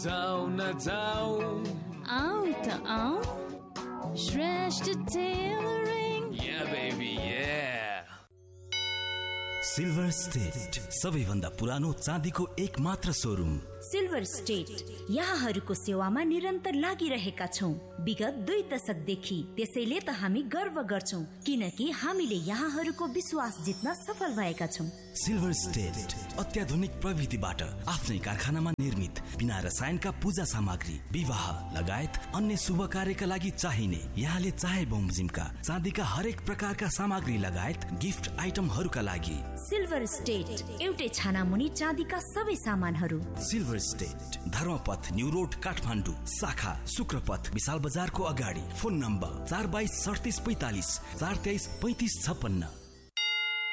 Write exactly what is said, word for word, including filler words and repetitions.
जाऊ न जाऊ आऊ त आऊ श्रेष्ठ टेलरिङ या बेबी या सिल्भर स्टेट सबैभन्दा पुरानो चाँदीको एक मात्र सोरुम सिल्भर स्टेट यहाँहरूको सेवामा निरन्तर लागिरहेका छौं विगत दुई दशकदेखि। त्यसैले त हामी गर्व गर्छौं किनकि हामीले यहाँहरूको विश्वास जित्न सफल भएका छौं। सिल्भर स्टेट अत्याधुनिक प्रविधिबाट आफ्नै कारखानामा निर्मित बिना रसायनका पूजा सामग्री, विवाह लगायत अन्य शुभ कार्यका लागि चाहिने यहाँले चाहे बमोजिमका चाँदीका हरेक प्रकारका सामग्री लगायत गिफ्ट आइटमहरूका लागि सिल्भर स्टेट एउटै छाना मुनि चाँदीका सबै सामानहरू। Silver state Dharmapath new road Kathmandu, शाखा शुक्रपथ विशाल बजारको अगाडि। फोन नम्बर चार बाइस सडतिस पैतालिस चार तेइस पैतिस छप्पन्न।